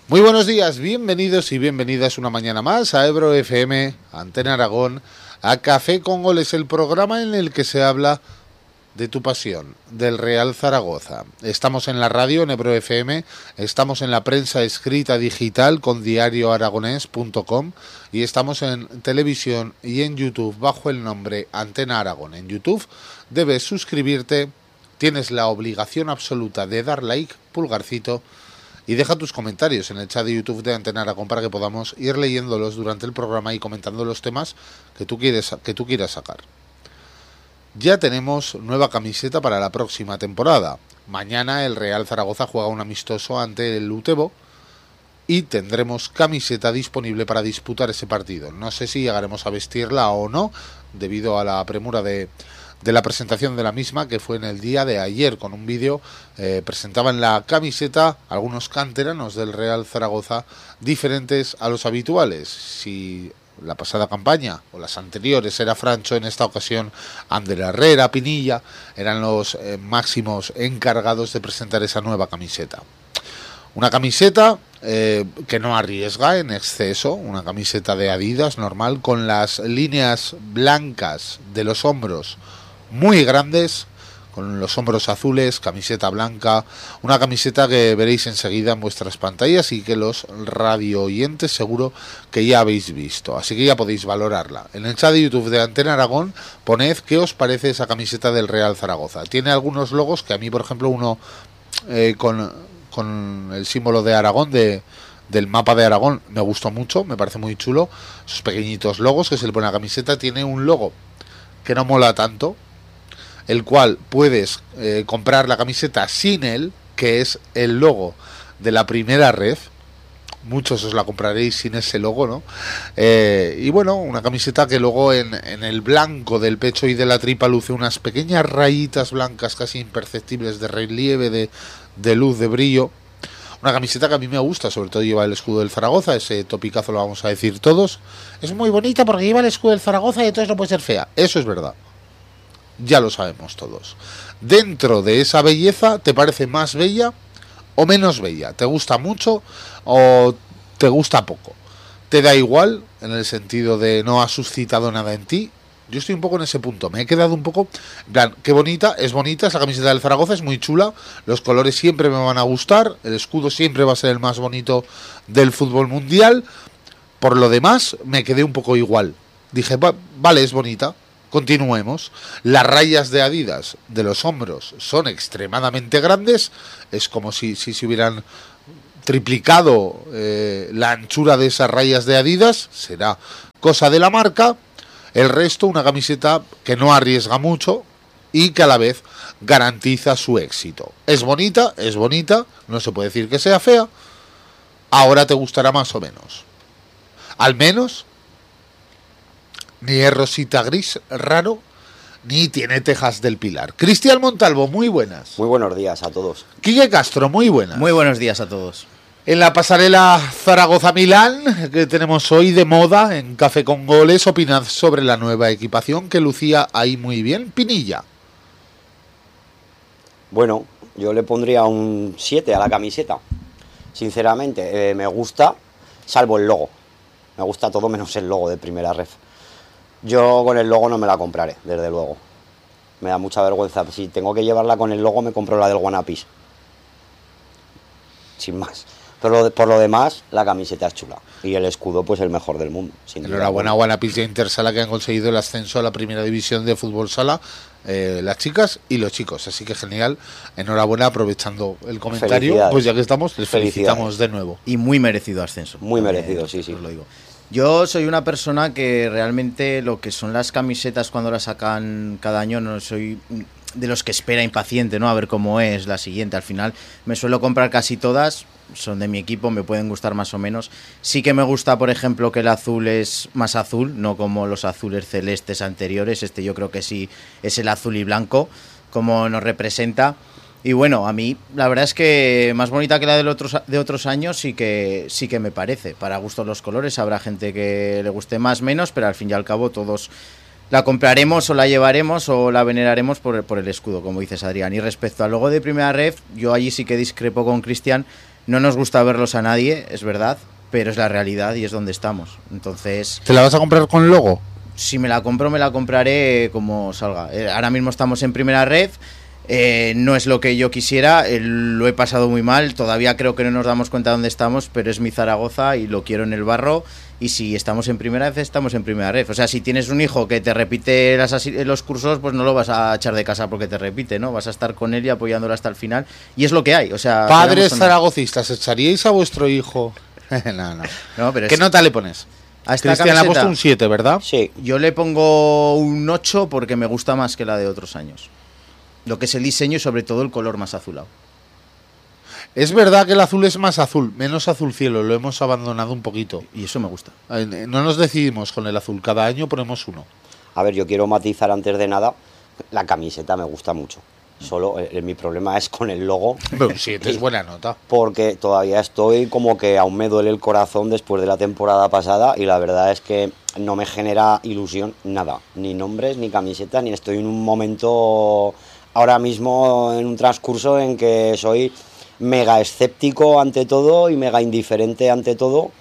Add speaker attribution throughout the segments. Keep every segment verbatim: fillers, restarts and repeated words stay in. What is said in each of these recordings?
Speaker 1: Muy buenos días, bienvenidos y bienvenidas una mañana más a Ebro F M, Antena Aragón, a Café con Goles, el programa en el que se habla de tu pasión, del Real Zaragoza. Estamos en la radio, en Ebro F M, estamos en la prensa escrita digital con diario aragonés punto com y estamos en televisión y en YouTube bajo el nombre Antena Aragón. En YouTube debes suscribirte, tienes la obligación absoluta de dar like, pulgarcito, y deja tus comentarios en el chat de YouTube de Antena Aragón para que podamos ir leyéndolos durante el programa y comentando los temas que tú quieres, que tú quieras sacar. Ya tenemos nueva camiseta para la próxima temporada. Mañana el Real Zaragoza juega un amistoso ante el Utebo y tendremos camiseta disponible para disputar ese partido. No sé si llegaremos a vestirla o no, debido a la premura de, de la presentación de la misma, que fue en el día de ayer. Con un vídeo eh, presentaban la camiseta algunos canteranos del Real Zaragoza diferentes a los habituales. Si la pasada campaña o las anteriores era Francho, en esta ocasión Ander Herrera, Pinilla eran los eh, máximos encargados de presentar esa nueva camiseta. Una camiseta eh, que no arriesga en exceso, una camiseta de Adidas normal, con las líneas blancas de los hombros muy grandes, con los hombros azules, camiseta blanca, una camiseta que veréis enseguida en vuestras pantallas y que los radio oyentes seguro que ya habéis visto, así que ya podéis valorarla. En el chat de YouTube de Antena Aragón poned qué os parece esa camiseta del Real Zaragoza. Tiene algunos logos que a mí, por ejemplo, uno eh, con, con el símbolo de Aragón, de del mapa de Aragón, me gustó mucho, me parece muy chulo. Esos pequeñitos logos que se le pone a la camiseta. Tiene un logo que no mola tanto, el cual puedes eh, comprar la camiseta sin él, que es el logo de la primera ref. Muchos os la compraréis sin ese logo, ¿no? Eh, y bueno, una camiseta que luego en, en el blanco del pecho y de la tripa luce unas pequeñas rayitas blancas casi imperceptibles de relieve, de, de luz, de brillo. Una camiseta que a mí me gusta, sobre todo lleva el escudo del Zaragoza, ese topicazo lo vamos a decir todos. Es muy bonita porque lleva el escudo del Zaragoza y entonces no puede ser fea. Eso es verdad. Ya lo sabemos todos. Dentro de esa belleza, ¿te parece más bella o menos bella? ¿Te gusta mucho o te gusta poco? ¿Te da igual en el sentido de no ha suscitado nada en ti? Yo estoy un poco en ese punto. Me he quedado un poco, en plan, qué bonita, es bonita esa camiseta del Zaragoza, es muy chula. Los colores siempre me van a gustar. El escudo siempre va a ser el más bonito del fútbol mundial. Por lo demás, me quedé un poco igual. Dije, vale, es bonita. Continuemos. Las rayas de Adidas de los hombros son extremadamente grandes. Es como si, si se hubieran triplicado eh, la anchura de esas rayas de Adidas. Será cosa de la marca. El resto, una camiseta que no arriesga mucho y que a la vez garantiza su éxito. Es bonita, es bonita. No se puede decir que sea fea. Ahora te gustará más o menos. Al menos ni es rosita gris raro, ni tiene tejas del Pilar. Cristian Montalvo, muy buenas.
Speaker 2: Muy buenos días a todos.
Speaker 1: Quique Castro, muy buenas.
Speaker 3: Muy buenos días a todos.
Speaker 1: En la pasarela Zaragoza-Milán, que tenemos hoy de moda en Café con Goles, opinad sobre la nueva equipación que lucía ahí muy bien. Pinilla.
Speaker 2: Bueno, yo le pondría un siete a la camiseta. Sinceramente, eh, me gusta, salvo el logo. Me gusta todo menos el logo de primera ref. Yo con el logo no me la compraré, desde luego. Me da mucha vergüenza. Si tengo que llevarla con el logo, me compro la del Guanapis. Sin más. Pero por lo demás, la camiseta es chula. Y el escudo, pues el mejor del mundo. Sin
Speaker 1: Enhorabuena a Guanapis y a Intersala, que han conseguido el ascenso a la primera división de fútbol sala. Eh, las chicas y los chicos. Así que genial. Enhorabuena, aprovechando el comentario. Pues ya que estamos, les felicitamos de nuevo.
Speaker 3: Y muy merecido ascenso.
Speaker 2: Muy merecido, sí, sí.
Speaker 3: Os lo digo. Yo soy una persona que realmente lo que son las camisetas cuando las sacan cada año, no soy de los que espera impaciente, ¿no? A ver cómo es la siguiente. Al final me suelo comprar casi todas, son de mi equipo, me pueden gustar más o menos. Sí que me gusta, por ejemplo, que el azul es más azul, no como los azules celestes anteriores. Este yo creo que sí es el azul y blanco, como nos representa. Y bueno, a mí la verdad es que más bonita que la de otros, de otros años sí que, sí que me parece. Para gustos los colores, habrá gente que le guste más, menos, pero al fin y al cabo todos La compraremos o la llevaremos o la veneraremos por, por el escudo, como dices, Adrián. Y respecto al logo de Primera Ref, yo allí sí que discrepo con Cristian. No nos gusta verlos a nadie, es verdad, pero es la realidad y es donde estamos. Entonces,
Speaker 1: ¿te la vas a comprar con logo?
Speaker 3: Si me la compro, me la compraré como salga. Eh, ahora mismo estamos en Primera Ref. Eh, no es lo que yo quisiera, eh, lo he pasado muy mal, todavía creo que no nos damos cuenta de dónde estamos, pero es mi Zaragoza y lo quiero en el barro, y si estamos en Primera Ref, estamos en Primera Ref. O sea, si tienes un hijo que te repite las asi- los cursos, pues no lo vas a echar de casa porque te repite, ¿no? Vas a estar con él y apoyándolo hasta el final, y es lo que hay. O sea,
Speaker 1: padres zaragocistas, ¿echaríais a vuestro hijo? no, no.
Speaker 3: no pero
Speaker 1: ¿Qué
Speaker 3: es...
Speaker 1: nota le pones?
Speaker 3: A esta
Speaker 1: Cristian le ha
Speaker 3: camiseta,
Speaker 1: puesto un siete, ¿verdad?
Speaker 2: Sí.
Speaker 3: Yo le pongo un ocho porque me gusta más que la de otros años. Lo que es el diseño y sobre todo el color más azulado.
Speaker 1: Es verdad que el azul es más azul, menos azul cielo, lo hemos abandonado un poquito.
Speaker 3: Y eso me gusta.
Speaker 1: No nos decidimos con el azul, cada año ponemos uno.
Speaker 2: A ver, yo quiero matizar antes de nada, la camiseta me gusta mucho. Solo eh, mi problema es con el logo.
Speaker 1: Pero un siete es buena nota.
Speaker 2: Porque todavía estoy como que aún me duele el corazón después de la temporada pasada y la verdad es que no me genera ilusión nada. Ni nombres, ni camiseta, ni estoy en un momento ahora mismo en un transcurso en que soy mega escéptico ante todo y mega indiferente ante todo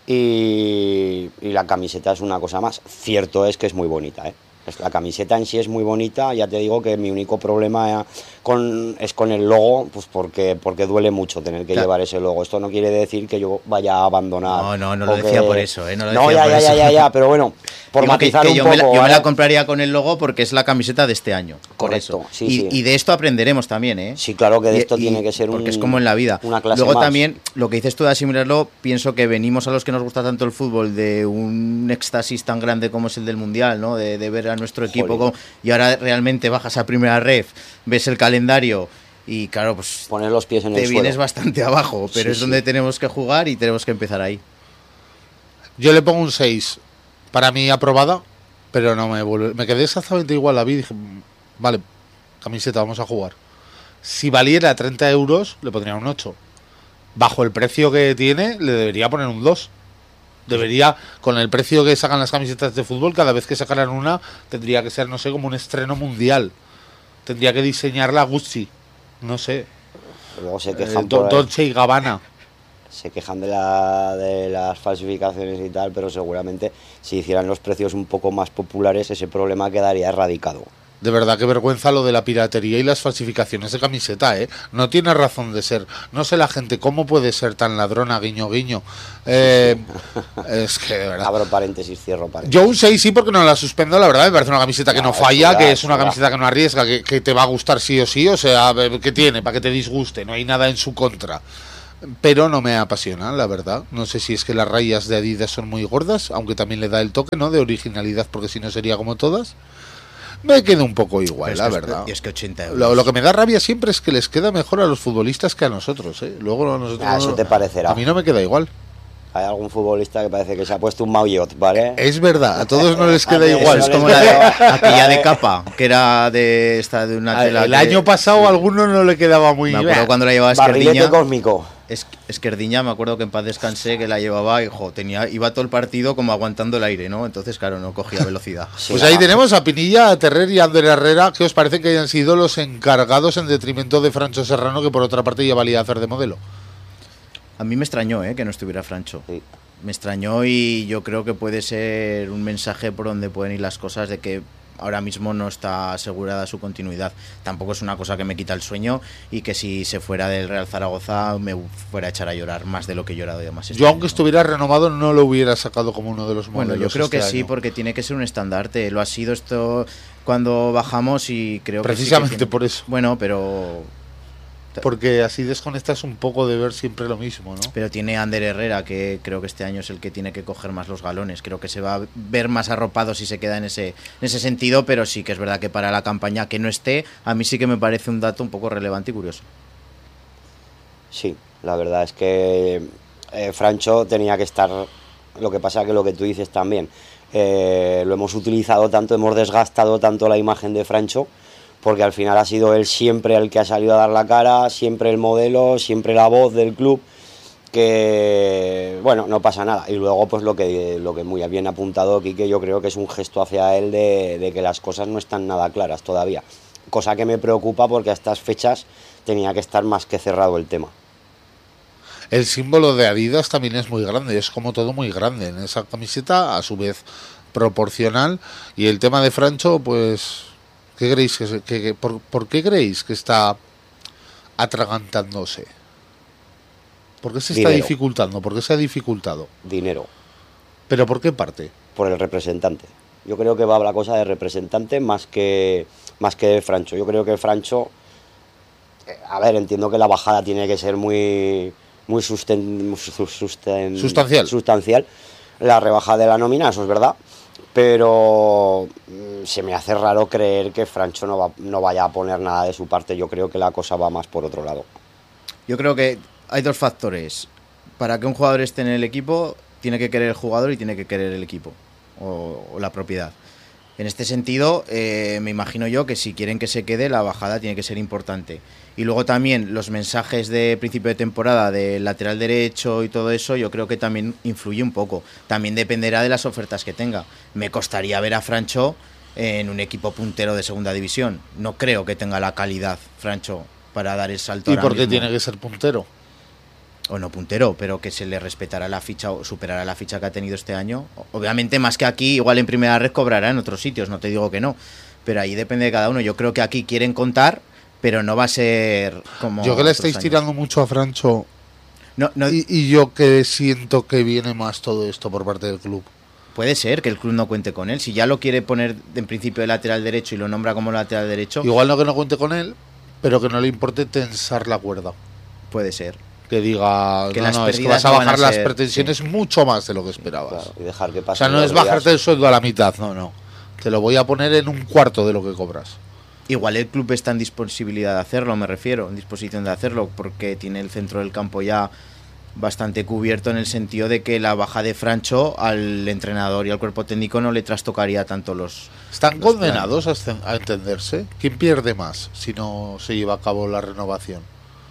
Speaker 2: y, y la camiseta es una cosa más. Cierto es que es muy bonita, ¿eh? La camiseta en sí es muy bonita, ya te digo que mi único problema con, es con el logo, pues porque, porque duele mucho tener que claro. llevar ese logo. Esto no quiere decir que yo vaya a abandonar.
Speaker 3: No, no, no lo decía por eso, ¿eh? No, lo
Speaker 2: no
Speaker 3: decía
Speaker 2: ya,
Speaker 3: por
Speaker 2: ya,
Speaker 3: eso.
Speaker 2: ya, ya, ya, pero bueno, por
Speaker 3: digo
Speaker 2: matizar
Speaker 3: que, que
Speaker 2: un
Speaker 3: yo
Speaker 2: poco.
Speaker 3: Me la, yo
Speaker 2: ¿vale?
Speaker 3: me la compraría con el logo porque es la camiseta de este año.
Speaker 2: Correcto,
Speaker 3: por eso.
Speaker 2: sí,
Speaker 3: y,
Speaker 2: sí.
Speaker 3: y de esto aprenderemos también, ¿eh?
Speaker 2: Sí, claro que de esto
Speaker 3: y,
Speaker 2: tiene que ser un.
Speaker 3: Porque es como en la vida.
Speaker 2: Una clase
Speaker 3: Luego
Speaker 2: más.
Speaker 3: también, lo que dices tú de asimilarlo, pienso que venimos a los que nos gusta tanto el fútbol de un éxtasis tan grande como es el del Mundial, ¿no? De, de ver a nuestro equipo como, y ahora realmente bajas a Primera Ref, ves el calendario y claro, pues
Speaker 2: poner los pies en
Speaker 3: te
Speaker 2: el
Speaker 3: vienes
Speaker 2: suelo.
Speaker 3: bastante abajo, pero
Speaker 2: sí,
Speaker 3: es donde
Speaker 2: sí.
Speaker 3: tenemos que jugar y tenemos que empezar ahí.
Speaker 1: Yo le pongo un seis. Para mí aprobada, pero no me vuelve. Me quedé exactamente igual a la vida y dije, vale, camiseta, vamos a jugar. Si valiera treinta euros, le pondría un ocho. Bajo el precio que tiene, le debería poner un dos. Debería, con el precio que sacan las camisetas de fútbol, cada vez que sacaran una, tendría que ser, no sé, como un estreno mundial. Tendría que diseñarla Gucci. No sé.
Speaker 2: Luego se quejan
Speaker 1: eh,
Speaker 2: por ahí.
Speaker 1: Dolce y Gabbana.
Speaker 2: Se quejan de, la, de las falsificaciones y tal, pero seguramente si hicieran los precios un poco más populares, ese problema quedaría erradicado.
Speaker 1: De verdad, qué vergüenza lo de la piratería y las falsificaciones de camiseta, ¿eh? No tiene razón de ser. No sé la gente cómo puede ser tan ladrona, guiño, guiño. Eh, sí, sí. Es que, de verdad.
Speaker 2: Abro paréntesis, cierro paréntesis.
Speaker 1: Yo un seis sí, porque no la suspendo, la verdad. Me parece una camiseta que no, no falla, que es una camiseta que no arriesga, que, que te va a gustar sí o sí. O sea, que tiene, para que te disguste. No hay nada en su contra. Pero no me apasiona, la verdad. No sé si es que las rayas de Adidas son muy gordas, aunque también le da el toque, ¿no? De originalidad, porque si no sería como todas. Me queda un poco igual, la verdad.
Speaker 3: Es que ochenta euros.
Speaker 1: Lo, lo que me da rabia siempre es que les queda mejor a los futbolistas que a nosotros, ¿eh? Luego a nosotros.
Speaker 2: Ah, eso te parecerá.
Speaker 1: A mí no me queda igual.
Speaker 2: Hay algún futbolista que parece que se ha puesto un maillot, ¿vale?
Speaker 1: Es verdad, a todos no les queda igual.
Speaker 3: Eso es como la de, aquella de capa, que era de esta de una tela.
Speaker 1: El
Speaker 3: que,
Speaker 1: año pasado a alguno no le quedaba muy
Speaker 3: bien. Me
Speaker 1: bien.
Speaker 3: acuerdo cuando la llevaba
Speaker 2: Barrilete
Speaker 3: Esquerdiña.
Speaker 2: cósmico.
Speaker 3: Es, Esquerdiña, me acuerdo que en paz descansé, que la llevaba y jo, tenía, iba todo el partido como aguantando el aire, ¿no? Entonces, claro, no cogía velocidad.
Speaker 1: Sí, pues ahí nada. Tenemos a Pinilla, a Terrer y a Ander Herrera, que os parece que hayan sido los encargados en detrimento de Francho Serrano, que por otra parte ya valía hacer de modelo.
Speaker 3: A mí me extrañó, ¿eh? Que no estuviera Francho.
Speaker 2: Sí.
Speaker 3: Me extrañó y yo creo que puede ser un mensaje por donde pueden ir las cosas de que ahora mismo no está asegurada su continuidad. Tampoco es una cosa que me quita el sueño y que si se fuera del Real Zaragoza me fuera a echar a llorar más de lo que he llorado ya más. Este
Speaker 1: yo
Speaker 3: año,
Speaker 1: aunque
Speaker 3: ¿no?
Speaker 1: estuviera renovado no lo hubiera sacado como uno de los modelos.
Speaker 3: Bueno, yo creo
Speaker 1: este
Speaker 3: que
Speaker 1: año.
Speaker 3: sí, porque tiene que ser un estandarte. Lo ha sido esto cuando bajamos y creo
Speaker 1: precisamente
Speaker 3: que sí que
Speaker 1: por eso.
Speaker 3: Bueno, pero
Speaker 1: porque así desconectas un poco de ver siempre lo mismo, ¿no?
Speaker 3: Pero tiene Ander Herrera, que creo que este año es el que tiene que coger más los galones. Creo que se va a ver más arropado si se queda en ese, en ese sentido, pero sí que es verdad que para la campaña que no esté, a mí sí que me parece un dato un poco relevante y curioso.
Speaker 2: Sí, la verdad es que eh, Francho tenía que estar. Lo que pasa que lo que tú dices también, eh, lo hemos utilizado tanto, hemos desgastado tanto la imagen de Francho, porque al final ha sido él siempre el que ha salido a dar la cara, siempre el modelo, siempre la voz del club, que bueno, no pasa nada. Y luego pues lo que lo que muy bien apuntado Quique, yo creo que es un gesto hacia él de, de que las cosas no están nada claras todavía, cosa que me preocupa porque a estas fechas tenía que estar más que cerrado el tema.
Speaker 1: El símbolo de Adidas también es muy grande, es como todo muy grande en esa camiseta, a su vez proporcional. Y el tema de Francho, pues ¿qué creéis que, que, que por, por qué creéis que está atragantándose? ¿Por qué se está
Speaker 2: Dinero.
Speaker 1: dificultando? ¿Por qué se ha dificultado?
Speaker 2: Dinero.
Speaker 1: ¿Pero por qué parte?
Speaker 2: Por el representante. Yo creo que va la cosa de representante más que más que de Francho. Yo creo que Francho, eh, a ver, entiendo que la bajada tiene que ser muy muy susten, susten,
Speaker 1: sustancial.
Speaker 2: sustancial. La rebaja de la nómina, eso es verdad. Pero mmm, se me hace raro creer que Francho no, va, no vaya a poner nada de su parte. Yo creo que la cosa va más por otro lado.
Speaker 3: Yo creo que hay dos factores. Para que un jugador esté en el equipo, tiene que querer el jugador y tiene que querer el equipo o, o la propiedad. En este sentido, eh, me imagino yo que si quieren que se quede, la bajada tiene que ser importante. Y luego también los mensajes de principio de temporada del lateral derecho y todo eso, yo creo que también influye un poco. También dependerá de las ofertas que tenga. Me costaría ver a Francho en un equipo puntero de segunda división. No creo que tenga la calidad, Francho, para dar el salto.
Speaker 1: ¿Y
Speaker 3: ahora
Speaker 1: por qué
Speaker 3: mismo.
Speaker 1: tiene que ser puntero?
Speaker 3: O no puntero, pero que se le respetará la ficha o superará la ficha que ha tenido este año. Obviamente, más que aquí, igual en primera red cobrará en otros sitios, no te digo que no. Pero ahí depende de cada uno. Yo creo que aquí quieren contar, pero no va a ser como.
Speaker 1: Yo que le estáis
Speaker 3: años.
Speaker 1: tirando mucho a Francho
Speaker 3: no, no,
Speaker 1: y, y yo que siento que viene más todo esto por parte del club.
Speaker 3: Puede ser que el club no cuente con él. Si ya lo quiere poner en principio de lateral derecho y lo nombra como lateral derecho.
Speaker 1: Igual no que no cuente con él, pero que no le importe tensar la cuerda.
Speaker 3: Puede ser.
Speaker 1: Que diga,
Speaker 3: que
Speaker 1: no,
Speaker 3: las
Speaker 1: no, es que
Speaker 3: pérdidas
Speaker 1: vas a
Speaker 3: no van
Speaker 1: bajar
Speaker 3: a
Speaker 1: las
Speaker 3: ser-
Speaker 1: pretensiones
Speaker 3: sí.
Speaker 1: mucho más de lo que esperabas.
Speaker 2: Claro, y dejar que
Speaker 1: O
Speaker 2: pasen
Speaker 1: sea, no
Speaker 2: los
Speaker 1: es bajarte
Speaker 2: días.
Speaker 1: el sueldo a la mitad, no, no. Te lo voy a poner en un cuarto de lo que cobras.
Speaker 3: Igual el club está en disponibilidad de hacerlo, me refiero, en disposición de hacerlo, porque tiene el centro del campo ya bastante cubierto en el sentido de que la baja de Francho al entrenador y al cuerpo técnico no le trastocaría tanto los...
Speaker 1: ¿Están
Speaker 3: los
Speaker 1: condenados a, este- a entenderse? ¿Quién pierde más si no se lleva a cabo la renovación?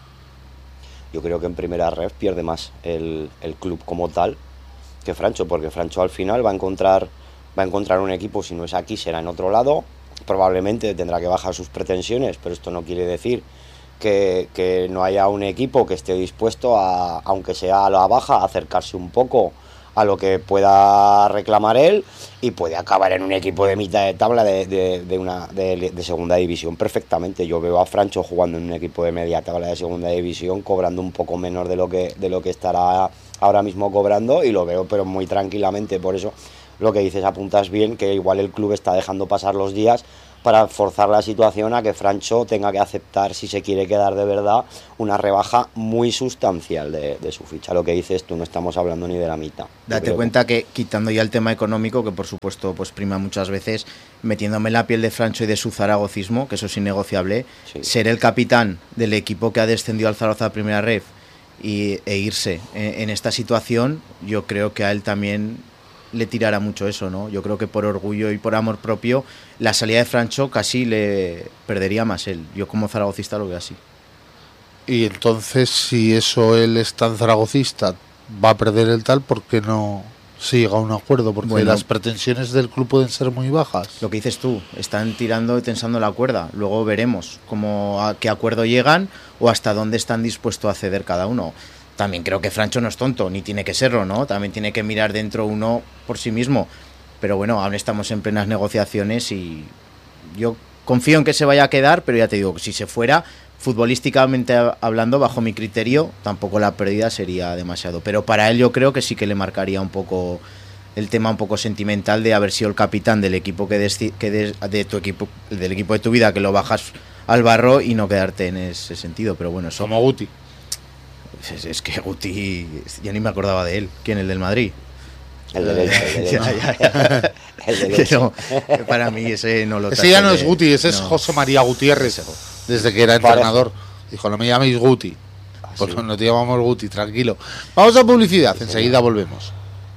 Speaker 2: Yo creo que en primera red pierde más el, el club como tal que Francho, porque Francho al final va a encontrar va a encontrar un equipo, si no es aquí será en otro lado, probablemente tendrá que bajar sus pretensiones, pero esto no quiere decir que, que no haya un equipo que esté dispuesto a, aunque sea a la baja, a acercarse un poco a lo que pueda reclamar él y puede acabar en un equipo de mitad de tabla de, de, de una de, de segunda división perfectamente. Yo veo a Francho jugando en un equipo de media tabla de segunda división, cobrando un poco menos de lo que de lo que estará ahora mismo cobrando, y lo veo pero muy tranquilamente. Por eso lo que dices, apuntas bien, que igual el club está dejando pasar los días para forzar la situación a que Francho tenga que aceptar, si se quiere quedar de verdad, una rebaja muy sustancial de, de su ficha. Lo que dices tú, no estamos hablando ni de la mitad.
Speaker 3: Date cuenta que, quitando ya el tema económico, que por supuesto pues prima muchas veces, metiéndome en la piel de Francho y de su zaragocismo, que eso es innegociable,
Speaker 2: Sí.
Speaker 3: ser el capitán del equipo que ha descendido al Zaragoza a primera ref y, e irse en, en esta situación, yo creo que a él también le tirará mucho eso, ¿no? Yo creo que por orgullo y por amor propio, la salida de Francho casi le perdería más él. Yo como zaragocista lo veo así.
Speaker 1: Y entonces, si eso él es tan zaragocista, va a perder el tal, ¿por qué no se llega a un acuerdo? Porque
Speaker 3: Bueno.
Speaker 1: las pretensiones del club pueden ser muy bajas.
Speaker 3: Lo que dices tú, están tirando y tensando la cuerda. Luego veremos cómo, a qué acuerdo llegan o hasta dónde están dispuestos a ceder cada uno. También creo que Francho no es tonto, ni tiene que serlo, ¿no? También tiene que mirar dentro uno por sí mismo. Pero bueno, aún estamos en plenas negociaciones y yo confío en que se vaya a quedar, pero ya te digo, que si se fuera, futbolísticamente hablando, bajo mi criterio, tampoco la pérdida sería demasiado. Pero para él yo creo que sí que le marcaría un poco el tema un poco sentimental de haber sido el capitán del equipo que, desti- que de, de tu equipo, del equipo de tu vida, que lo bajas al barro y no quedarte en ese sentido. Pero bueno, eso
Speaker 1: Como Guti.
Speaker 3: es, es que Guti, ya ni me acordaba de él. ¿Quién? El del Madrid.
Speaker 2: El del Elche, el del
Speaker 3: Ya,
Speaker 2: Elche.
Speaker 3: ya, ya.
Speaker 2: El del Elche.
Speaker 3: Pero, para mí ese no lo
Speaker 1: Ese ya
Speaker 3: tacho
Speaker 1: no
Speaker 3: de-
Speaker 1: es Guti, ese es
Speaker 3: no.
Speaker 1: José María Gutiérrez, desde que era
Speaker 2: Vale.
Speaker 1: entrenador. Dijo, no me llaméis Guti. Pues
Speaker 2: sí.
Speaker 1: no te llamamos Guti, tranquilo. Vamos a publicidad, enseguida volvemos.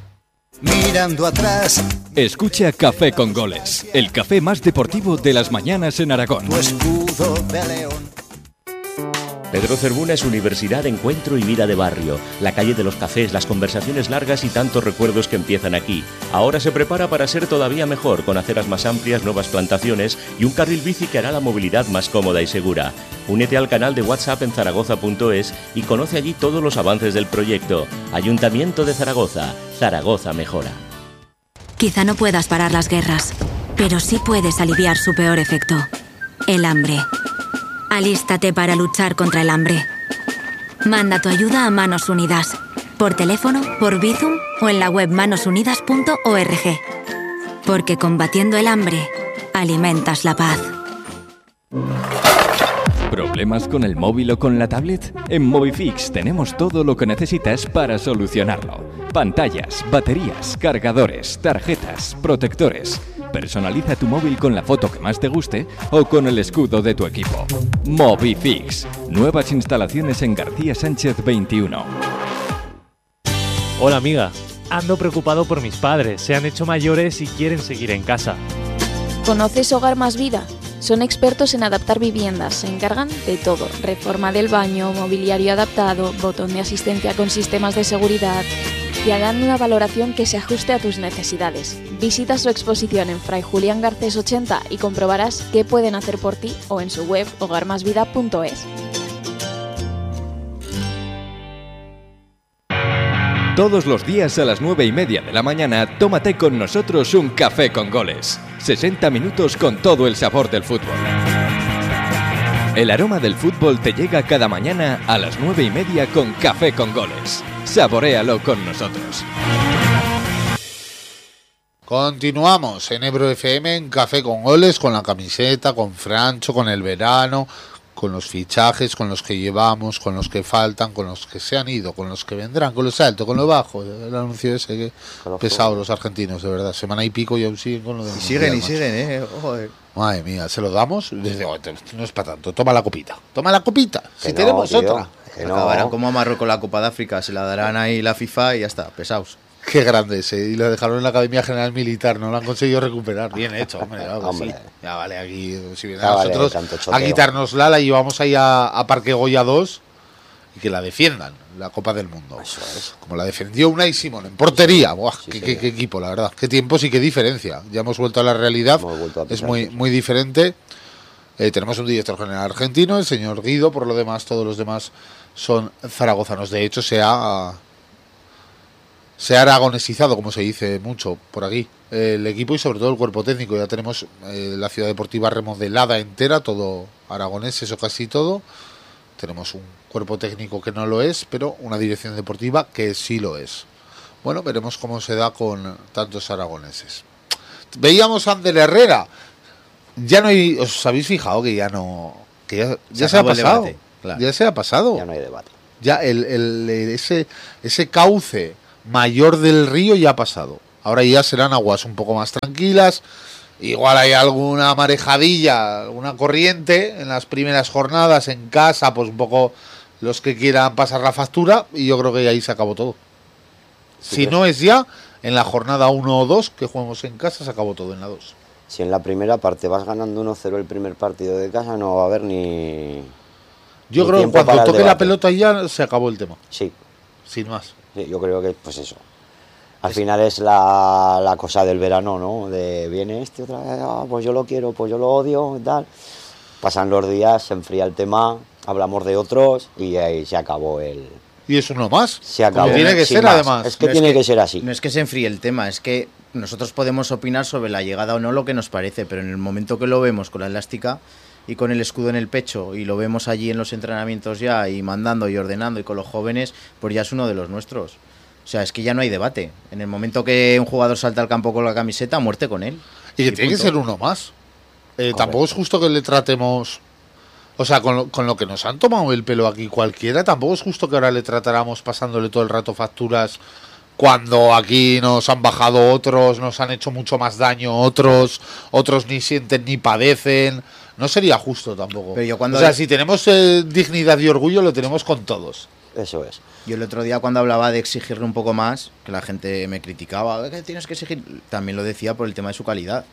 Speaker 4: Mirando atrás,
Speaker 5: Escucha Café con Goles, el café más deportivo de las mañanas en Aragón.
Speaker 4: tu escudo de león.
Speaker 6: Pedro Cervuna es universidad, encuentro y vida de barrio. La calle de los cafés, las conversaciones largas y tantos recuerdos que empiezan aquí. Ahora se prepara para ser todavía mejor, con aceras más amplias, nuevas plantaciones y un carril bici que hará la movilidad más cómoda y segura. Únete al canal de WhatsApp en zaragoza punto es y conoce allí todos los avances del proyecto. Ayuntamiento de Zaragoza. Zaragoza mejora.
Speaker 7: Quizá no puedas parar las guerras, pero sí puedes aliviar su peor efecto: el hambre. Alístate para luchar contra el hambre. Manda tu ayuda a Manos Unidas, por teléfono, por Bizum o en la web manos unidas punto org. Porque combatiendo el hambre, alimentas la paz.
Speaker 5: ¿Problemas con el móvil o con la tablet? En Movifix tenemos todo lo que necesitas para solucionarlo. Pantallas, baterías, cargadores, tarjetas, protectores. Personaliza tu móvil con la foto que más te guste o con el escudo de tu equipo. Movifix. Nuevas instalaciones en García Sánchez veintiuno.
Speaker 8: Hola amiga, ando preocupado por mis padres. Se han hecho mayores y quieren seguir en casa.
Speaker 9: ¿Conoces Hogar Más Vida? Son expertos en adaptar viviendas, se encargan de todo: reforma del baño, mobiliario adaptado, botón de asistencia con sistemas de seguridad, y harán una valoración que se ajuste a tus necesidades. Visita su exposición en Fray Julián Garcés ochenta y comprobarás qué pueden hacer por ti, o en su web hogar más vida punto es.
Speaker 5: Todos los días a las nueve y media de la mañana, tómate con nosotros un café con goles. sesenta minutos con todo el sabor del fútbol. El aroma del fútbol te llega cada mañana a las nueve y media con Café con Goles. Saboréalo con nosotros.
Speaker 1: Continuamos en Ebro F M, en Café con Goles, con la camiseta, con Francho, con el verano, con los fichajes, con los que llevamos, con los que faltan, con los que se han ido, con los que vendrán, con los altos, con lo bajo. El anuncio ese que pesado los argentinos, de verdad. Semana y pico y aún siguen con lo de...
Speaker 3: Y siguen, y siguen, eh. Joder.
Speaker 1: Madre mía, se lo damos. Desde, oh, no es para tanto. Toma la copita. Toma la copita.
Speaker 2: Que
Speaker 1: si
Speaker 2: no,
Speaker 1: tenemos
Speaker 2: tío,
Speaker 1: otra.
Speaker 2: que no.
Speaker 3: Acabarán como a Marruecos la Copa de África. Se la darán ahí la FIFA y ya está. Pesados.
Speaker 1: Qué grande ese. Y lo dejaron en la Academia General Militar. No lo han conseguido recuperar. Bien hecho, hombre. Claro,
Speaker 2: Hombre.
Speaker 1: sí. Ya vale, aquí. Si vienen
Speaker 2: Ya
Speaker 1: a
Speaker 2: vale,
Speaker 1: nosotros
Speaker 2: tanto
Speaker 1: a
Speaker 2: choteo.
Speaker 1: quitárnosla, la llevamos ahí a, a Parque Goya dos y que la defiendan. La Copa del Mundo.
Speaker 2: Eso es.
Speaker 1: Como la defendió Unai Simón en portería. Buah,
Speaker 2: Sí,
Speaker 1: qué,
Speaker 2: señor.
Speaker 1: qué- qué equipo, la verdad. Qué tiempos y qué diferencia. Ya hemos vuelto a la realidad.
Speaker 2: Hemos vuelto a
Speaker 1: Es
Speaker 2: pisar,
Speaker 1: muy,
Speaker 2: sí.
Speaker 1: muy diferente. Eh, tenemos un director general argentino, el señor Guido. Por lo demás, todos los demás son zaragozanos. De hecho, se ha, se ha aragonesizado, como se dice mucho por aquí, el equipo y sobre todo el cuerpo técnico. Ya tenemos eh, la ciudad deportiva remodelada entera, todo aragonés, eso casi todo. Tenemos un cuerpo técnico que no lo es, pero una dirección deportiva que sí lo es. Bueno, veremos cómo se da con tantos aragoneses. Veíamos a Ander Herrera. Ya no hay, ¿os habéis fijado que ya no, que ya, ya se, ha
Speaker 3: acabó el
Speaker 1: pasado?
Speaker 3: debate, claro.
Speaker 1: Ya se ha pasado.
Speaker 2: Ya no hay debate.
Speaker 1: Ya el, el- el- ese, ese cauce mayor del río ya ha pasado. Ahora ya serán aguas un poco más tranquilas. Igual hay alguna marejadilla, alguna corriente en las primeras jornadas en casa, pues un poco los que quieran pasar la factura, y yo creo que ahí se acabó todo.
Speaker 2: Sí,
Speaker 1: Si
Speaker 2: que
Speaker 1: no
Speaker 2: es.
Speaker 1: es ya, en la jornada uno o dos que jugamos en casa, se acabó todo en la dos.
Speaker 2: Si en la primera parte vas ganando uno cero el primer partido de casa, no va a haber ni...
Speaker 1: Yo
Speaker 2: ni
Speaker 1: creo que
Speaker 2: tiempo para
Speaker 1: cuando
Speaker 2: el
Speaker 1: toque la
Speaker 2: debate.
Speaker 1: pelota ya se acabó el tema,
Speaker 2: Sí,
Speaker 1: sin más.
Speaker 2: sí, yo creo que pues eso. Al final es la, la cosa del verano, ¿no? De viene este otra vez, ah, pues yo lo quiero, pues yo lo odio, tal. Pasan los días, se enfría el tema, hablamos de otros y ahí se acabó el...
Speaker 1: Y es uno más.
Speaker 2: Se acabó.
Speaker 1: Como tiene que
Speaker 2: Sin
Speaker 1: ser,
Speaker 2: más.
Speaker 1: además.
Speaker 2: Es que
Speaker 3: No
Speaker 2: tiene que, ser así.
Speaker 3: No es que se enfríe el tema, es que nosotros podemos opinar sobre la llegada o no lo que nos parece, pero en el momento que lo vemos con la elástica y con el escudo en el pecho y lo vemos allí en los entrenamientos ya y mandando y ordenando y con los jóvenes, pues ya es uno de los nuestros. O sea, es que ya no hay debate. En el momento que un jugador salta al campo con la camiseta, muerte con él.
Speaker 1: Y que
Speaker 3: Y
Speaker 1: tiene que
Speaker 3: punto.
Speaker 1: ser uno más. Eh, tampoco es justo que le tratemos... O sea, con lo, con lo que nos han tomado el pelo aquí cualquiera, tampoco es justo que ahora le tratáramos pasándole todo el rato facturas cuando aquí nos han bajado otros, nos han hecho mucho más daño otros, otros ni sienten ni padecen. No sería justo tampoco.
Speaker 3: Pero yo cuando-
Speaker 1: O sea, si tenemos eh, dignidad y orgullo, lo tenemos con todos.
Speaker 2: Eso es.
Speaker 3: Yo el otro día cuando hablaba de exigirle un poco más, que la gente me criticaba, ¿qué tienes que exigir? También lo decía por el tema de su calidad.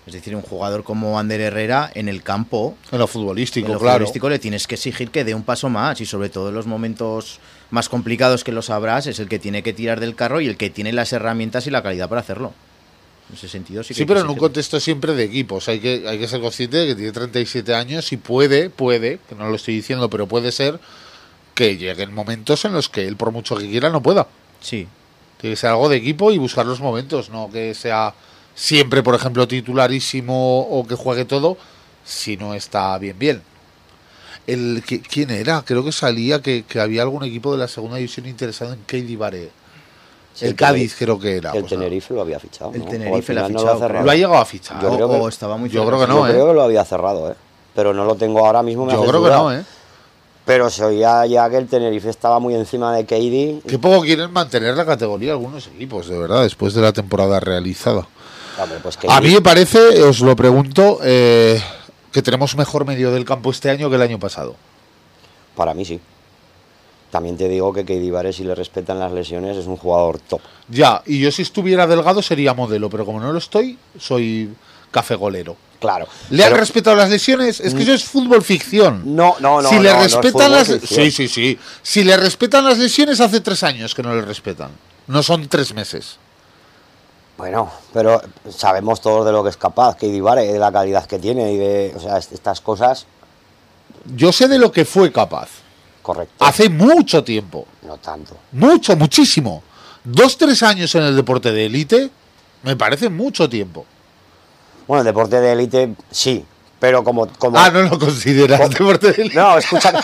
Speaker 3: Es decir, un jugador como Ander Herrera en el campo,
Speaker 1: En lo futbolístico,
Speaker 3: en lo
Speaker 1: claro.
Speaker 3: futbolístico le tienes que exigir que dé un paso más y sobre todo en los momentos más complicados que lo sabrás es el que tiene que tirar del carro y el que tiene las herramientas y la calidad para hacerlo. En ese sentido sí que
Speaker 1: Sí,
Speaker 3: hay que
Speaker 1: pero en un
Speaker 3: exigirle.
Speaker 1: contexto siempre de equipos. Hay que, hay que ser consciente de que tiene treinta y siete años y puede, puede, que no lo estoy diciendo, pero puede ser que lleguen momentos en los que él, por mucho que quiera, no pueda.
Speaker 3: Sí.
Speaker 1: Tiene que ser algo de equipo y buscar los momentos, no que sea siempre, por ejemplo, titularísimo o que juegue todo, si no está bien, bien. El, que- ¿Quién era? Creo que salía que, que había algún equipo de la segunda división interesado en Keidi Baré.
Speaker 2: Sí,
Speaker 1: el
Speaker 2: el
Speaker 1: Cádiz creo que era.
Speaker 2: El
Speaker 1: pues, nada.
Speaker 2: Tenerife lo había fichado.
Speaker 3: El
Speaker 2: ¿no? O al
Speaker 3: Tenerife lo ha
Speaker 2: final no
Speaker 3: fichado,
Speaker 2: ha cerrado.
Speaker 1: Lo ha llegado a fichar.
Speaker 2: Yo
Speaker 3: O-
Speaker 2: creo que-
Speaker 3: o estaba muy
Speaker 1: yo
Speaker 3: cerca.
Speaker 1: creo que no,
Speaker 2: Yo
Speaker 1: ¿eh?
Speaker 2: creo que lo había cerrado, ¿eh? Pero no lo tengo ahora mismo. Me
Speaker 1: Yo
Speaker 2: haces
Speaker 1: creo que
Speaker 2: dudar.
Speaker 1: no, ¿eh?
Speaker 2: Pero se oía ya que el Tenerife estaba muy encima de K D.
Speaker 1: Qué poco quieren mantener la categoría algunos equipos, de verdad, después de la temporada realizada.
Speaker 2: Hombre, pues
Speaker 1: A
Speaker 2: K D
Speaker 1: mí me parece, os lo pregunto, eh, que tenemos mejor medio del campo este año que el año pasado.
Speaker 2: Para mí sí. También te digo que K D Baré, si le respetan las lesiones, es un jugador top.
Speaker 1: Ya, y yo si estuviera delgado sería modelo, pero como no lo estoy, soy café golero.
Speaker 2: Claro.
Speaker 1: ¿Le han
Speaker 2: Pero-
Speaker 1: respetado las lesiones? Es que eso es fútbol ficción.
Speaker 2: No, no, no.
Speaker 1: si le
Speaker 2: no, no es
Speaker 1: respetan
Speaker 2: fútbol
Speaker 1: las
Speaker 2: ficción.
Speaker 1: sí, sí, sí. Si le respetan las lesiones hace tres años que no le respetan. No son tres meses.
Speaker 2: Bueno, pero sabemos todos de lo que es capaz K D Baré, de la calidad que tiene y de, o sea, est- estas cosas,
Speaker 1: Yo sé de lo que fue capaz.
Speaker 2: correcto.
Speaker 1: Hace mucho tiempo.
Speaker 2: No tanto.
Speaker 1: Mucho, muchísimo. Dos, tres años en el deporte de élite me parece mucho tiempo.
Speaker 2: Bueno, el deporte de élite sí, pero como, como
Speaker 1: Ah, no lo consideras
Speaker 2: como-
Speaker 1: deporte de élite.
Speaker 2: No, escucha.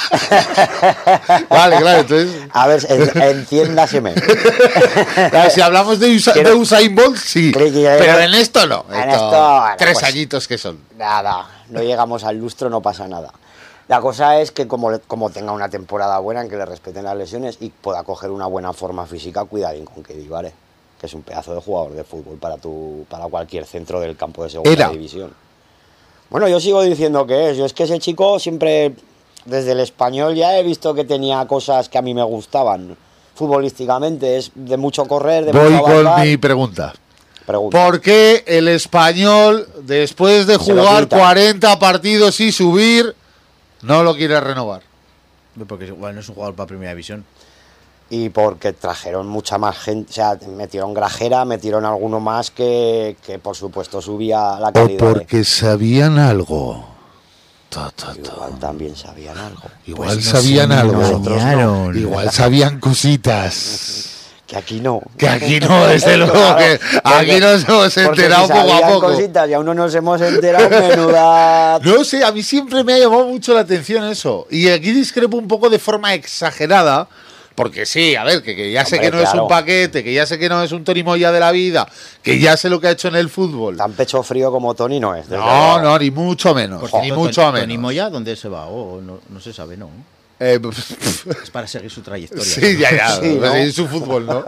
Speaker 1: Vale, claro, entonces.
Speaker 2: A ver, en- entiéndaseme.
Speaker 1: Claro, si hablamos de, Usa-
Speaker 2: Quiero-
Speaker 1: de Usain Bolt, sí.
Speaker 2: Creo que ya
Speaker 1: Pero
Speaker 2: era-
Speaker 1: en esto no.
Speaker 2: En
Speaker 1: Esto-
Speaker 2: esto, bueno,
Speaker 1: tres
Speaker 2: pues-
Speaker 1: añitos que son.
Speaker 2: Nada, no llegamos al lustro, no pasa nada. La cosa es que como, le- como tenga una temporada buena en que le respeten las lesiones y pueda coger una buena forma física, cuidadín con K D Baré, que es un pedazo de jugador de fútbol para tu, para cualquier centro del campo de segunda
Speaker 1: Era.
Speaker 2: división. Bueno, yo sigo diciendo que es. Yo es que ese chico siempre, desde el Español ya he visto que tenía cosas que a mí me gustaban. Futbolísticamente es de mucho correr, de
Speaker 1: Voy
Speaker 2: mucho
Speaker 1: con
Speaker 2: avanzar.
Speaker 1: mi pregunta.
Speaker 2: Pregunta.
Speaker 1: ¿Por qué el español, después de
Speaker 2: Se lo
Speaker 1: jugar
Speaker 2: quita.
Speaker 1: cuarenta partidos y subir, no lo quiere renovar?
Speaker 3: Porque igual no es un jugador para primera división.
Speaker 2: Y porque trajeron mucha más gente, o sea, metieron Grajera, metieron alguno más que, que por supuesto subía la
Speaker 1: O
Speaker 2: calidad. de-
Speaker 1: porque sabían algo. Ta, ta, ta.
Speaker 2: Igual también sabían algo.
Speaker 1: Igual
Speaker 3: Pues no
Speaker 1: sabían
Speaker 3: se
Speaker 1: algo.
Speaker 3: engañaron.
Speaker 1: Igual sabían cositas.
Speaker 2: Que aquí no.
Speaker 1: Que aquí no, desde luego, que aquí nos hemos
Speaker 2: Porque
Speaker 1: enterado
Speaker 2: si
Speaker 1: poco a
Speaker 2: sabían
Speaker 1: poco.
Speaker 2: cositas y aún no nos hemos enterado, menuda.
Speaker 1: No sé, a mí siempre me ha llamado mucho la atención eso. Y aquí discrepo un poco de forma exagerada. Porque sí, a ver, que, que ya sé
Speaker 2: Hombre,
Speaker 1: que no es
Speaker 2: claro.
Speaker 1: un paquete, que ya sé que no es un Tony Moya de la vida, que ya sé lo que ha hecho en el fútbol.
Speaker 2: Tan pecho frío como Tony no es. desde
Speaker 1: No,
Speaker 2: luego.
Speaker 1: no, ni mucho menos.
Speaker 3: Por
Speaker 1: Ni
Speaker 3: cierto,
Speaker 1: mucho
Speaker 3: Toni-
Speaker 1: menos.
Speaker 3: Toni Moya, ¿dónde se va? O no, no se sabe, ¿no?
Speaker 1: Eh,
Speaker 3: Es para seguir su trayectoria.
Speaker 1: sí, ya, ya.
Speaker 2: Sí, ¿no?
Speaker 1: Es su fútbol, ¿no?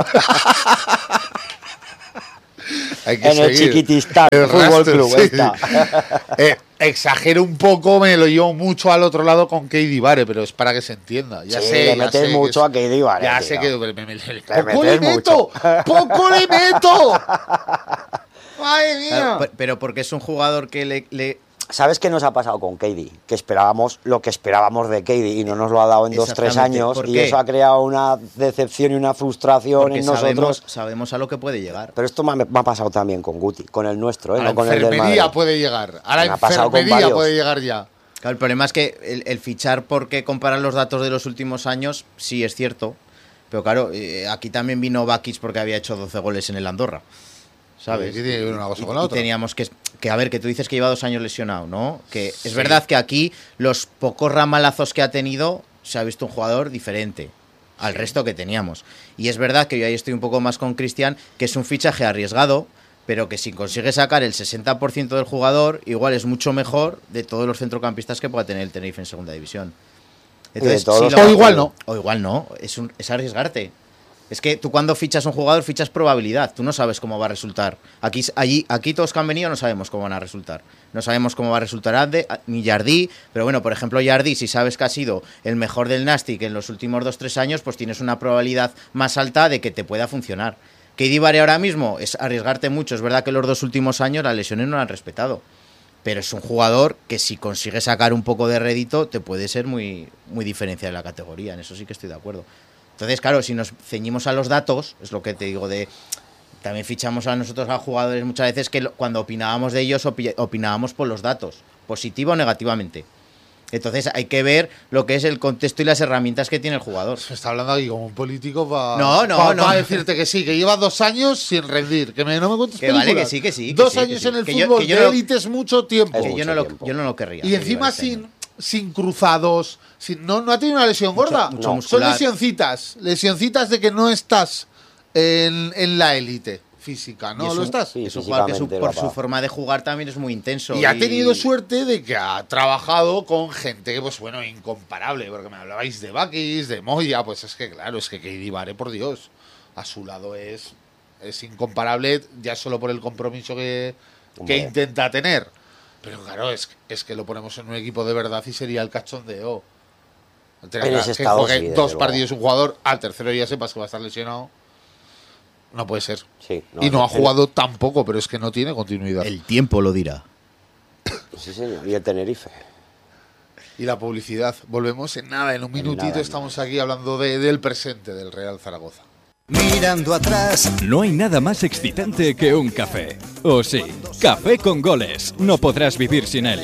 Speaker 1: Hay que
Speaker 2: En el
Speaker 1: seguir.
Speaker 2: Chiquitistán
Speaker 1: El
Speaker 2: Fútbol
Speaker 1: rastro,
Speaker 2: Club.
Speaker 1: sí.
Speaker 2: Está.
Speaker 1: Eh, exagero un poco, me lo llevo mucho al otro lado con Keidi Baré, pero es para que se entienda. Ya
Speaker 2: Sí,
Speaker 1: sé,
Speaker 2: le
Speaker 1: ya
Speaker 2: metes
Speaker 1: sé que
Speaker 2: mucho
Speaker 1: es-
Speaker 2: a K D Baré,
Speaker 1: Ya
Speaker 2: tío.
Speaker 1: sé que me- me- me-
Speaker 2: Le
Speaker 1: poco le
Speaker 2: metes
Speaker 1: meto,
Speaker 2: mucho.
Speaker 1: poco le meto. Madre mía.
Speaker 3: Claro, pe- pero porque es un jugador que le, le-
Speaker 2: ¿Sabes qué nos ha pasado con K D? Que esperábamos lo que esperábamos de K D y no nos lo ha dado en dos tres
Speaker 3: Exactamente.
Speaker 2: años
Speaker 3: ¿Por
Speaker 2: y
Speaker 3: qué?
Speaker 2: eso ha creado una decepción y una frustración
Speaker 3: porque
Speaker 2: en
Speaker 3: sabemos,
Speaker 2: nosotros.
Speaker 3: sabemos a lo que puede llegar.
Speaker 2: Pero esto me ha, me ha pasado también con Guti, con el nuestro, ¿eh?
Speaker 1: A la
Speaker 2: no con el del
Speaker 1: enfermería
Speaker 2: Madrid.
Speaker 1: puede llegar. A la
Speaker 2: Me ha pasado con
Speaker 1: enfermería
Speaker 2: varios.
Speaker 1: puede llegar ya.
Speaker 3: Claro, el problema es que el, el fichar porque comparar los datos de los últimos años, sí es cierto. Pero claro, eh, aquí también vino Bakic porque había hecho doce goles en el Andorra. ¿Sabes?
Speaker 1: ¿Qué tiene que ver una cosa
Speaker 3: Y-
Speaker 1: con la
Speaker 3: y
Speaker 1: otra?
Speaker 3: teníamos que, que, a ver, que tú dices que lleva dos años lesionado, ¿no? Que es
Speaker 1: Sí.
Speaker 3: verdad que aquí los pocos ramalazos que ha tenido se ha visto un jugador diferente al resto que teníamos. Y es verdad que yo ahí estoy un poco más con Cristian, que es un fichaje arriesgado, pero que si consigue sacar el sesenta por ciento del jugador, igual es mucho mejor de todos los centrocampistas que pueda tener el Tenerife en segunda división.
Speaker 2: de todos
Speaker 3: sí
Speaker 2: los
Speaker 3: lo-
Speaker 1: O igual no.
Speaker 3: O igual no, es, un, es arriesgarte. Es que tú cuando fichas a un jugador fichas probabilidad, tú no sabes cómo va a resultar. Aquí, allí, aquí todos que han venido no sabemos cómo van a resultar. No sabemos cómo va a resultar Ande, ni Jardí, pero bueno, por ejemplo Jardí, si sabes que ha sido el mejor del Nastic en los últimos dos tres años, pues tienes una probabilidad más alta de que te pueda funcionar. Keidi Bare ahora mismo es arriesgarte mucho. Es verdad que los dos últimos años las lesiones no lo han respetado. Pero es un jugador que si consigue sacar un poco de rédito te puede ser muy, muy diferencial en la categoría. En eso sí que estoy de acuerdo. Entonces, claro, si nos ceñimos a los datos, es lo que te digo de... También fichamos a nosotros a jugadores muchas veces que lo, cuando opinábamos de ellos opi- opinábamos por los datos, positivo o negativamente. Entonces hay que ver lo que es el contexto y las herramientas que tiene el jugador.
Speaker 1: Se está hablando aquí como un político para
Speaker 3: no, no,
Speaker 1: pa,
Speaker 3: no.
Speaker 1: pa decirte que sí, que lleva dos años sin rendir, que me, no me cuentes
Speaker 3: que
Speaker 1: películas.
Speaker 3: Vale, que sí, que sí.
Speaker 1: Dos
Speaker 3: que
Speaker 1: años
Speaker 3: sí, que sí.
Speaker 1: en el
Speaker 3: que
Speaker 1: fútbol,
Speaker 3: yo, que yo
Speaker 1: de
Speaker 3: no,
Speaker 1: élite es mucho tiempo.
Speaker 3: Es que yo, no lo, yo no lo querría.
Speaker 1: Y encima sin, sin cruzados, sin, no, no ha tenido una lesión
Speaker 3: mucho,
Speaker 1: gorda.
Speaker 3: Mucho
Speaker 1: no.
Speaker 3: muscular.
Speaker 1: Son lesioncitas, lesioncitas de que no estás en, en la élite física, ¿no?
Speaker 3: ¿Lo
Speaker 1: un,
Speaker 3: estás? Sí, es un jugador que su, por su forma de jugar también es muy intenso.
Speaker 1: Y, y ha tenido suerte de que ha trabajado con gente, pues bueno, incomparable, porque me hablabais de Bakis, de Moya, pues es que claro, es que Keidi Bare, por Dios, a su lado es, es incomparable ya solo por el compromiso que, que intenta tener. Pero claro, es, es que lo ponemos en un equipo de verdad y sería el cachondeo.
Speaker 2: En ese estado,
Speaker 1: que
Speaker 2: sí,
Speaker 1: dos partidos un jugador, al tercero ya sepas que va a estar lesionado. No puede ser.
Speaker 2: Sí, no,
Speaker 1: y no
Speaker 2: el,
Speaker 1: ha jugado el... tampoco, pero es que no tiene continuidad.
Speaker 3: El tiempo lo dirá.
Speaker 2: Sí, señor. Y el Tenerife.
Speaker 1: Y la publicidad. Volvemos en nada, en un minutito. En nada, estamos aquí hablando de, del presente del Real Zaragoza.
Speaker 4: Mirando atrás.
Speaker 5: No hay nada más excitante que un café. ¿O sí? Café con goles. No podrás vivir sin él.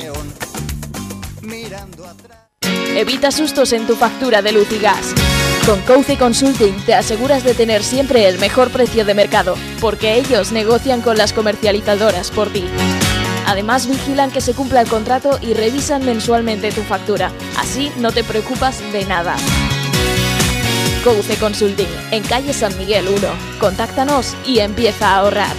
Speaker 9: Evita sustos en tu factura de luz y gas. Con Couce Consulting te aseguras de tener siempre el mejor precio de mercado, porque ellos negocian con las comercializadoras por ti. Además vigilan que se cumpla el contrato y revisan mensualmente tu factura. Así no te preocupas de nada. Couce Consulting, en calle San Miguel uno. Contáctanos y empieza a ahorrar.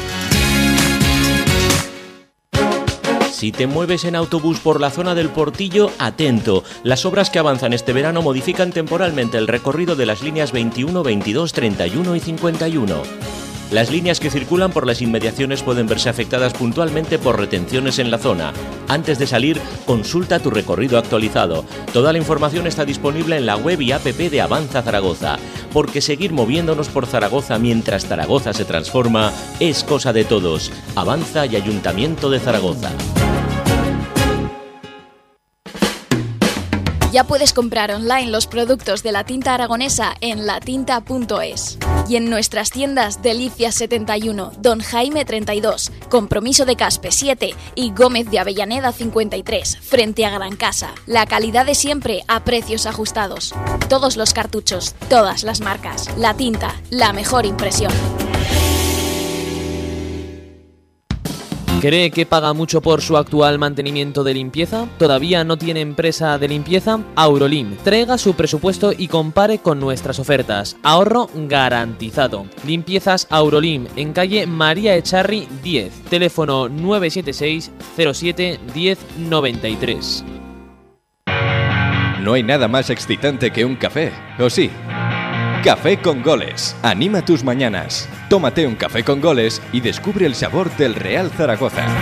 Speaker 6: Si te mueves en autobús por la zona del Portillo, atento. Las obras que avanzan este verano modifican temporalmente el recorrido de las líneas veintiuno, veintidós, treinta y uno y cincuenta y uno. Las líneas que circulan por las inmediaciones pueden verse afectadas puntualmente por retenciones en la zona. Antes de salir, consulta tu recorrido actualizado. Toda la información está disponible en la web y app de Avanza Zaragoza. Porque seguir moviéndonos por Zaragoza mientras Zaragoza se transforma es cosa de todos. Avanza y Ayuntamiento de Zaragoza.
Speaker 9: Ya puedes comprar online los productos de la tinta aragonesa en latinta punto es. Y en nuestras tiendas Delicias setenta y uno, Don Jaime treinta y dos, Compromiso de Caspe siete y Gómez de Avellaneda cincuenta y tres, frente a Gran Casa. La calidad de siempre a precios ajustados. Todos los cartuchos, todas las marcas. La tinta, la mejor impresión.
Speaker 10: ¿Cree que paga mucho por su actual mantenimiento de limpieza? ¿Todavía no tiene empresa de limpieza? Aurolim. Traiga su presupuesto y compare con nuestras ofertas. Ahorro garantizado. Limpiezas Aurolim, en calle María Echarri diez. Teléfono nueve siete seis, cero siete, diez, noventa y tres.
Speaker 5: No hay nada más excitante que un café, ¿o sí? Café con goles. Anima tus mañanas. Tómate un café con goles y descubre el sabor del Real Zaragoza.